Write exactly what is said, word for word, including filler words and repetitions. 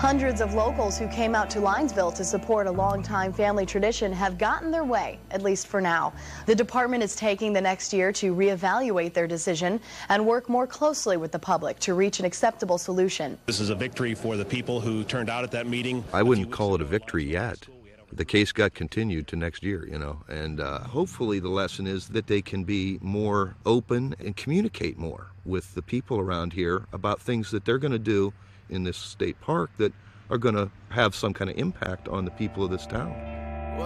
Hundreds of locals who came out to Linesville to support a longtime family tradition have gotten their way, at least for now. The department is taking the next year to reevaluate their decision and work more closely with the public to reach an acceptable solution. This is a victory for the people who turned out at that meeting. I wouldn't call it a victory yet. The case got continued to next year, you know, and uh, hopefully the lesson is that they can be more open and communicate more with the people around here about things that they're going to do in this state park that are going to have some kind of impact on the people of this town.